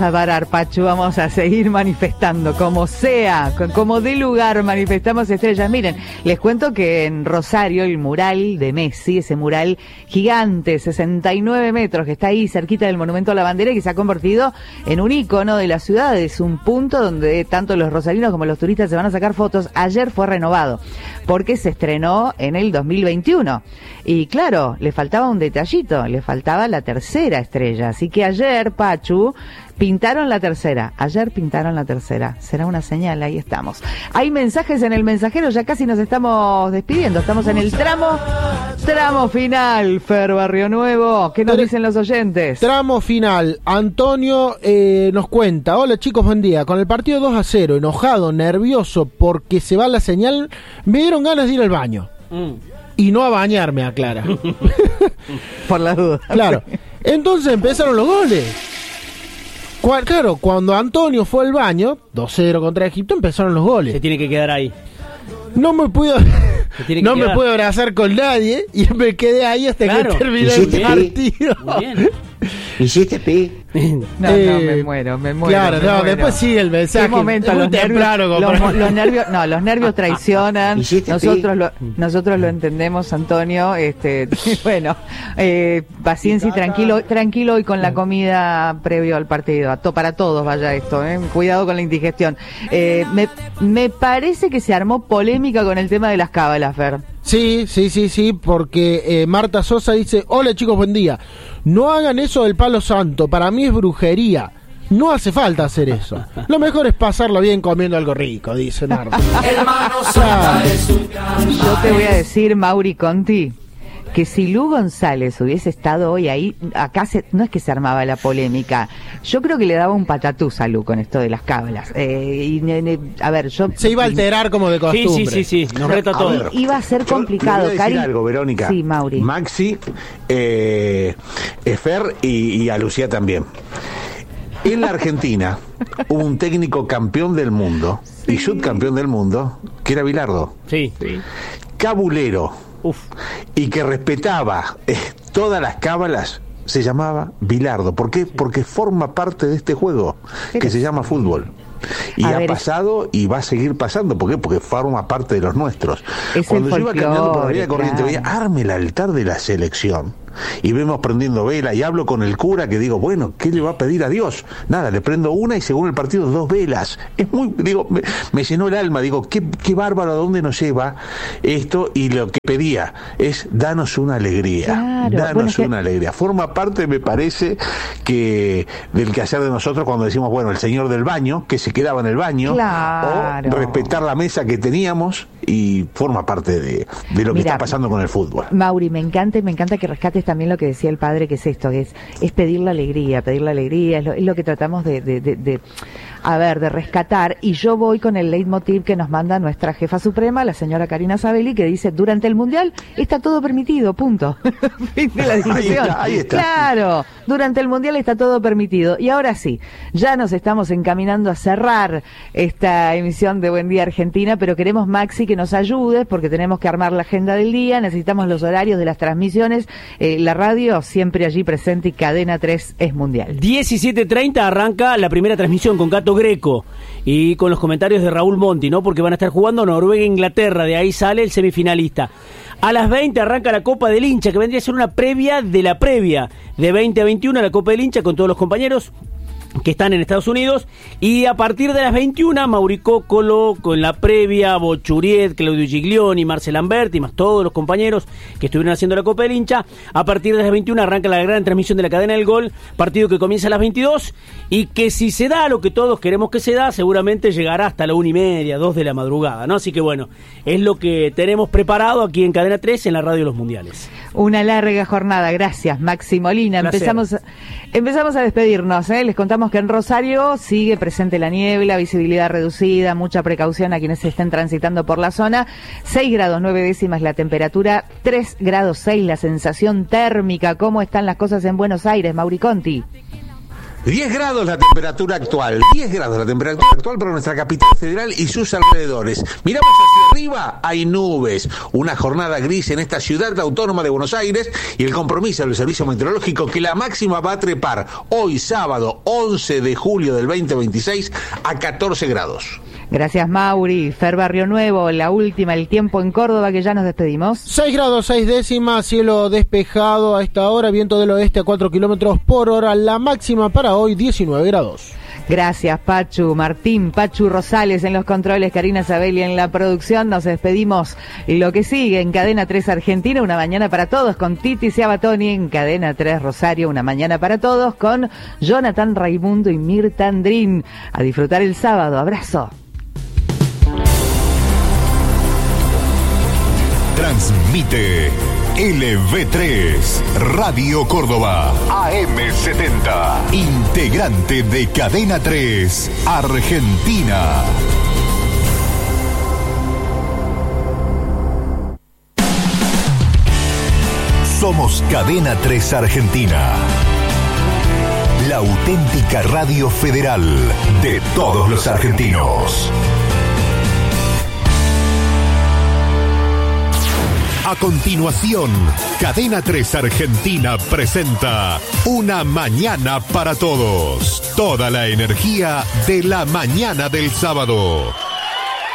A parar, Pachu, vamos a seguir manifestando, como sea, como dé lugar, manifestamos estrellas. Miren, les cuento que en Rosario el mural de Messi, ese mural gigante, 69 metros, que está ahí cerquita del Monumento a la Bandera y que se ha convertido en un ícono de la ciudad, es un punto donde tanto los rosarinos como los turistas se van a sacar fotos. Ayer fue renovado, porque se estrenó en el 2021. Y claro, le faltaba un detallito, le faltaba la tercera estrella. Así que ayer, Pachu, pintaron la tercera. Ayer pintaron la tercera. Será una señal, ahí estamos. Hay mensajes en el mensajero, ya casi nos estamos despidiendo. Estamos en el tramo final, Fer Barrio Nuevo. ¿Qué nos dicen los oyentes? Tramo final. Antonio nos cuenta: hola chicos, buen día. Con el partido 2-0, enojado, nervioso porque se va la señal, me dieron ganas de ir al baño. Y no a bañarme, aclara. Por la duda. Claro. Entonces empezaron los goles. Claro, cuando Antonio fue al baño, 2-0 contra Egipto, empezaron los goles. Se tiene que quedar ahí. No me pude abrazar con nadie y me quedé ahí hasta que terminó el partido. Muy bien. ¿Hiciste pi? No, me muero. Claro, me muero. Después sigue el mensaje. ¿Qué momento? Los nervios traicionan. Nosotros lo entendemos, Antonio. Bueno, paciencia y tranquilo y con la comida previo al partido. Para todos vaya esto, cuidado con la indigestión. Me parece que se armó polémica con el tema de las cábalas, Fer. Sí, porque Marta Sosa dice: hola chicos, buen día. No hagan eso del palo santo, para mí es brujería. No hace falta hacer eso. Lo mejor es pasarlo bien comiendo algo rico, dice Marta. Yo te voy a decir, Mauri Conti, que si Lu González hubiese estado hoy ahí, acá no es que se armaba la polémica. Yo creo que le daba un patatús a Lu con esto de las cábalas. A ver, se iba a alterar como de costumbre. Sí. Nos reta todo. Iba a ser complicado, Cari. Voy a decir algo, Verónica. Sí, Mauri. Maxi, Fer y a Lucía también. En la Argentina hubo un técnico campeón del mundo y subcampeón del mundo, que era Bilardo. Sí. Cabulero. Y que respetaba todas las cábalas, se llamaba Bilardo. ¿Por qué? Porque forma parte de este juego que se llama fútbol. Y ha pasado y va a seguir pasando. ¿Por qué? Porque forma parte de los nuestros. Cuando yo iba caminando por la Avenida Corrientes, veía arme el altar de la selección y vemos prendiendo vela y hablo con el cura que digo, bueno, ¿qué le va a pedir a Dios? Nada, le prendo una y según el partido 2 velas. Es muy, me llenó el alma, digo, qué bárbaro, ¿a dónde nos lleva esto? Y lo que pedía es, danos una alegría, una alegría. Forma parte, me parece, que del quehacer de nosotros cuando decimos, bueno, el señor del baño, que se quedaba en el baño, o respetar la mesa que teníamos, y forma parte de lo que está pasando con el fútbol. Mauri, me encanta que rescates también lo que decía el padre, que es esto, que es pedir la alegría, es lo que tratamos de rescatar. Y yo voy con el leitmotiv que nos manda nuestra jefa suprema, la señora Karina Sabelli, que dice: durante el mundial está todo permitido, punto. Fin de la discusión. Ahí está. Claro, durante el mundial está todo permitido. Y ahora sí, ya nos estamos encaminando a cerrar esta emisión de Buen Día Argentina, pero queremos, Maxi, que nos ayudes, porque tenemos que armar la agenda del día, necesitamos los horarios de las transmisiones. La radio siempre allí presente y Cadena 3 es mundial. 17:30 arranca la primera transmisión con Gato Greco y con los comentarios de Raúl Monti, ¿no? Porque van a estar jugando Noruega-Inglaterra, de ahí sale el semifinalista. A las 20 arranca la Copa del Hincha, que vendría a ser una previa de la previa. De 20 a 21 la Copa del Hincha con todos los compañeros que están en Estados Unidos, y a partir de las 21 Mauricócolo con la previa, Bochuriet, Claudio Giglioni, Marcel Lamberti, más todos los compañeros que estuvieron haciendo la Copa del Hincha. A partir de las 21 arranca la gran transmisión de la Cadena del Gol, partido que comienza a las 22 y que, si se da lo que todos queremos que se da, seguramente llegará hasta la 1:30, 2 de la madrugada, ¿no? Así que bueno, es lo que tenemos preparado aquí en Cadena 3, en la radio de los mundiales. Una larga jornada, gracias Maxi Molina. Empezamos a despedirnos, les contamos que en Rosario sigue presente la niebla, visibilidad reducida, mucha precaución a quienes estén transitando por la zona. 6 grados 9 décimas la temperatura, 3 grados 6 la sensación térmica. ¿Cómo están las cosas en Buenos Aires, Mauri Conti? 10 grados la temperatura actual, 10 grados la temperatura actual para nuestra capital federal y sus alrededores. Miramos hacia arriba, hay nubes, una jornada gris en esta ciudad autónoma de Buenos Aires y el compromiso del Servicio Meteorológico que la máxima va a trepar hoy sábado 11 de julio del 2026 a 14 grados. Gracias, Mauri. Fer Barrio Nuevo, la última, el tiempo en Córdoba, que ya nos despedimos. 6 grados 6 décimas, cielo despejado a esta hora, viento del oeste a 4 kilómetros por hora, la máxima para hoy 19 grados. Gracias, Pachu. Martín, Pachu Rosales en los controles, Karina Sabelli en la producción. Nos despedimos. Y lo que sigue en Cadena 3 Argentina, una mañana para todos con Titi Ciabatoni. En Cadena 3 Rosario, una mañana para todos con Jonathan Raimundo y Mirta Andrín. A disfrutar el sábado. Abrazo. Transmite LV3 Radio Córdoba AM70, integrante de Cadena 3 Argentina. Somos Cadena 3 Argentina, la auténtica radio federal de todos los argentinos. A continuación, Cadena 3 Argentina presenta Una Mañana para Todos. Toda la energía de la mañana del sábado.